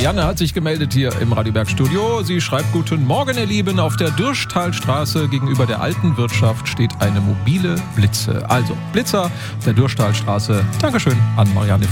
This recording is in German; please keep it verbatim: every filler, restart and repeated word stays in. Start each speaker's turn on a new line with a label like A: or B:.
A: Marianne hat sich gemeldet hier im Radioberg-Studio. Sie schreibt: Guten Morgen, ihr Lieben. Auf der Dürschtalstraße gegenüber der alten Wirtschaft steht eine mobile Blitze. Also Blitzer auf der Dürschtalstraße. Dankeschön an Marianne